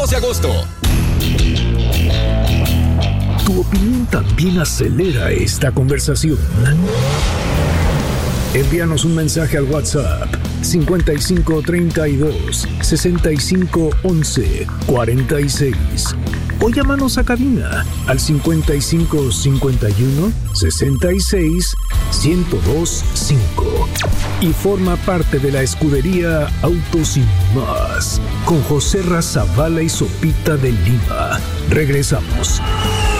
de agosto. Tu opinión también acelera esta conversación. Envíanos un mensaje al WhatsApp 5532 6511 46 o llámanos a cabina al 5551 66 1025 y forma parte de la escudería Autos Sin Más con José Razabala y Sopita de Lima. Regresamos.